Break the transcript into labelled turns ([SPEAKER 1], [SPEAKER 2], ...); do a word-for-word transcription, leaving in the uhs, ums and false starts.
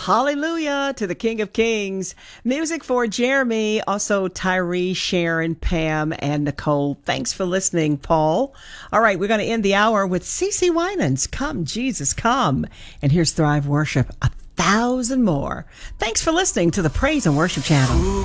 [SPEAKER 1] Hallelujah to the King of Kings. Music for Jeremy, also Tyree, Sharon, Pam, and Nicole. Thanks for listening, Paul. All right, we're going to end the hour with CeCe Winans, Come, Jesus, Come. And here's Thrive Worship, a thousand more. Thanks for listening to the Praise and Worship Channel.